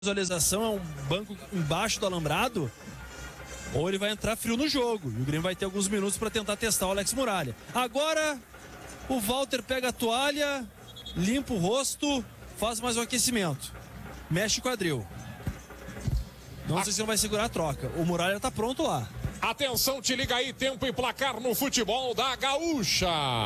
visualização é um banco embaixo do alambrado, ou ele vai entrar frio no jogo. E o Grêmio vai ter alguns minutos para tentar testar o Alex Muralha. Agora o Walter pega a toalha, limpa o rosto, faz mais um aquecimento, mexe o quadril. Não sei se não vai segurar a troca. O Muralha tá pronto lá. Atenção, te liga aí, tempo e placar no futebol da Gaúcha.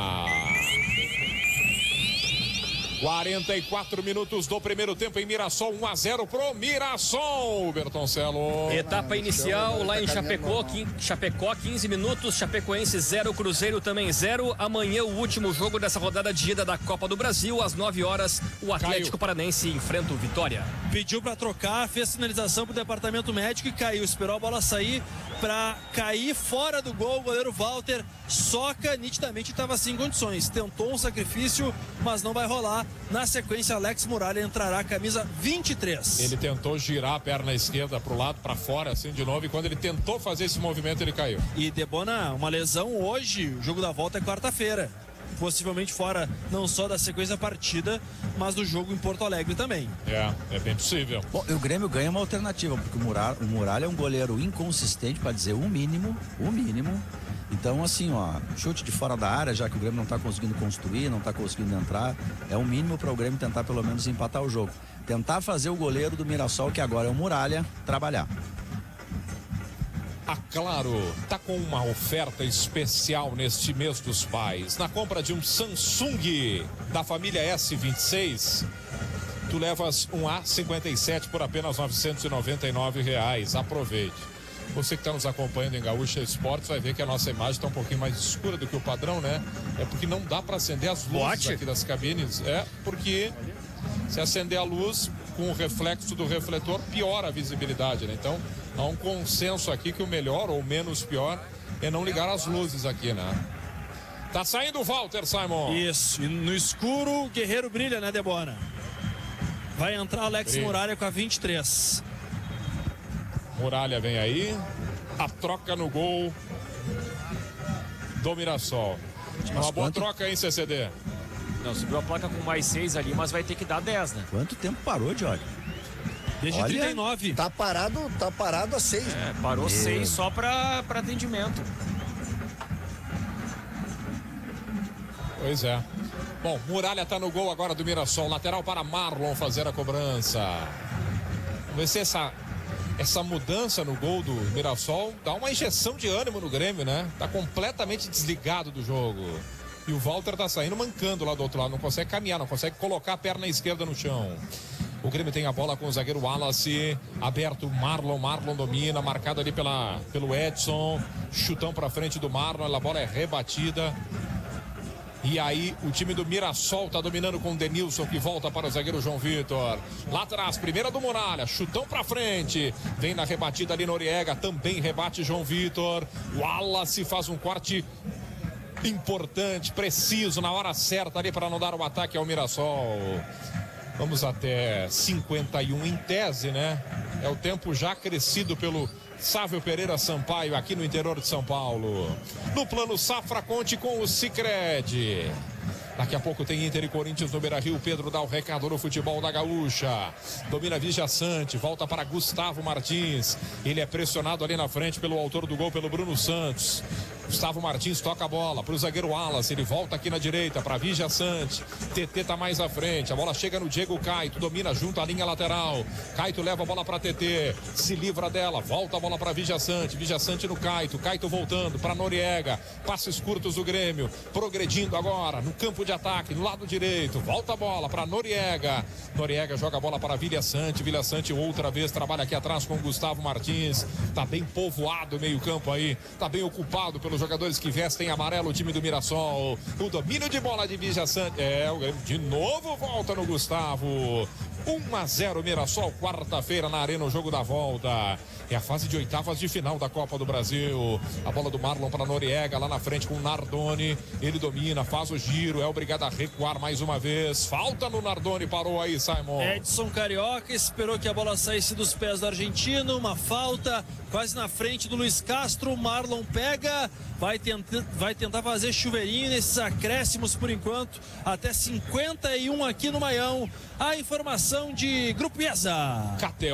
44 minutos do primeiro tempo em Mirassol, 1-0 pro Mirassol, Bertoncello. Etapa inicial lá em Chapecó, 15 minutos, Chapecoense 0, Cruzeiro também 0. Amanhã o último jogo dessa rodada de ida da Copa do Brasil, às 9 horas, o Atlético Paranense enfrenta o Vitória. Pediu para trocar, fez sinalização pro departamento médico e caiu, esperou a bola sair para cair fora do gol. O goleiro Walter soca, nitidamente estava sem condições, tentou um sacrifício, mas não vai rolar. Na sequência, Alex Muralha entrará, camisa 23. Ele tentou girar a perna esquerda pro lado, para fora, assim de novo, e quando ele tentou fazer esse movimento, ele caiu. E Debona, uma lesão hoje, o jogo da volta é quarta-feira. Possivelmente fora não só da sequência da partida, mas do jogo em Porto Alegre também. É bem possível. Bom, e o Grêmio ganha uma alternativa, porque o Muralha é um goleiro inconsistente, para dizer o mínimo. Então, assim, chute de fora da área, já que o Grêmio não está conseguindo construir, não está conseguindo entrar, é o mínimo para o Grêmio tentar pelo menos empatar o jogo. Tentar fazer o goleiro do Mirassol, que agora é o Muralha, trabalhar. A Claro tá com uma oferta especial neste mês dos pais. Na compra de um Samsung da família S26, tu levas um A57 por apenas R$ 999. Aproveite. Você que está nos acompanhando em Gaúcha Esportes vai ver que a nossa imagem está um pouquinho mais escura do que o padrão, né? É porque não dá para acender as luzes aqui das cabines. É porque se acender a luz com o reflexo do refletor, piora a visibilidade, né? Então, há um consenso aqui que o melhor ou menos pior é não ligar as luzes aqui, né? Tá saindo o Walter, Simon. Isso, e no escuro o Guerreiro brilha, né, Debona? Vai entrar Alex Muralha com a 23. Muralha vem aí, a troca no gol do Mirassol. Uma boa troca, hein, CCD? Não, subiu a placa com mais 6 ali, mas vai ter que dar 10, né? Quanto tempo parou, Johnny? Desde 39. Tá parado a 6. Parou 6 só para atendimento. Pois é. Bom, Muralha tá no gol agora do Mirassol. Lateral para Marlon fazer a cobrança. Vamos ver se essa mudança no gol do Mirassol dá uma injeção de ânimo no Grêmio, né? Tá completamente desligado do jogo. E o Walter tá saindo mancando lá do outro lado. Não consegue caminhar, não consegue colocar a perna esquerda no chão. O Grêmio tem a bola com o zagueiro Wallace. Aberto, Marlon domina. Marcado ali pelo Edson. Chutão pra frente do Marlon. A bola é rebatida. E aí o time do Mirassol tá dominando com o Denilson, que volta para o zagueiro João Vitor. Lá atrás, primeira do Muralha, chutão pra frente. Vem na rebatida ali Noriega, também rebate João Vitor. Wallace faz um corte importante, preciso, na hora certa ali para não dar o ataque ao Mirassol. Vamos até 51 em tese, né? É o tempo já crescido pelo Sávio Pereira Sampaio aqui no interior de São Paulo. No plano Safra, conte com o Sicredi. Daqui a pouco tem Inter e Corinthians no Beira-Rio. Pedro dá o recado no futebol da Gaúcha. Domina Vigia Sante, volta para Gustavo Martins. Ele é pressionado ali na frente pelo autor do gol, pelo Bruno Santos. Gustavo Martins toca a bola para o zagueiro Wallace. Ele volta aqui na direita para Vigia Sante. TT tá mais à frente. A bola chega no Diego Caito. Domina junto à linha lateral. Caito leva a bola para TT. Se livra dela. Volta a bola para Vigia Sante. Vigia Sante no Caito. Caito voltando para Noriega. Passes curtos do Grêmio. Progredindo agora no campo de ataque, no lado direito. Volta a bola para Noriega. Noriega joga a bola para Vilia Sante. Vilia Sante outra vez trabalha aqui atrás com Gustavo Martins. Tá bem povoado o meio-campo aí. Tá bem ocupado pelos jogadores que vestem amarelo, o time do Mirassol. O domínio de bola de Vigia Sante. O Grêmio de novo volta no Gustavo. 1-0 Mirassol, quarta-feira na Arena, o jogo da volta. É a fase de oitavas de final da Copa do Brasil. A bola do Marlon para Noriega, lá na frente com o Nardoni. Ele domina, faz o giro, é obrigado a recuar mais uma vez. Falta no Nardoni, parou aí, Simon. Edson Carioca esperou que a bola saísse dos pés do argentino. Uma falta quase na frente do Luiz Castro. O Marlon pega, vai tentar fazer chuveirinho nesses acréscimos por enquanto. Até 51 aqui no Maião. A informação informação de Grupo IESA. KTO.